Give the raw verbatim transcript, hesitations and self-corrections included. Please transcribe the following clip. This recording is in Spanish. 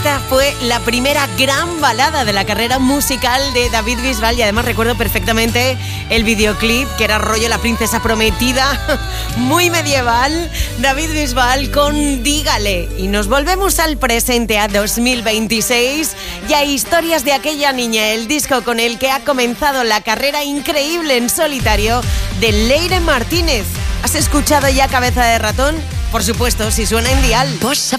Esta fue la primera gran balada de la carrera musical de David Bisbal y además recuerdo perfectamente el videoclip que era rollo La Princesa Prometida, muy medieval. David Bisbal con Dígale. Y nos volvemos al presente, a dos mil veintiséis y a Historias de aquella niña, el disco con el que ha comenzado la carrera increíble en solitario de Leire Martínez. ¿Has escuchado ya Cabeza de Ratón? Por supuesto, si suena en Dial. Posa